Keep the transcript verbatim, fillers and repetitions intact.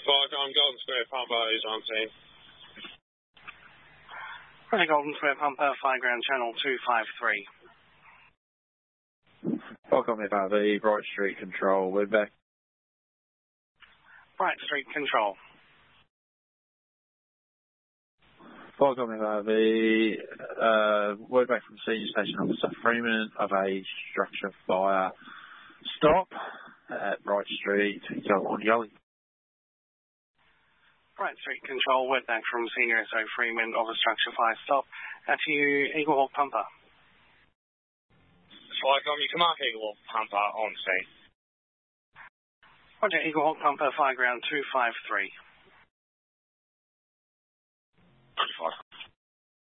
Flycom, Golden Square Pumper is on scene. Roger, Golden Square Pumper, fly ground channel two five three. Flycom F R V, Bright Street Control, we're back. Bright Street Control. Flycom F R V, uh, word back from Senior Station Officer Freeman of a structure fire stop at Bright Street, on Gully. Bright Street Control, word back from Senior S O Freeman of a structure fire stop at you, Eagle Hawk Pumper. Flycom, you can mark Eagle Hawk Pumper on scene. Roger, Eagle Hawk Pumper, fly ground two five three.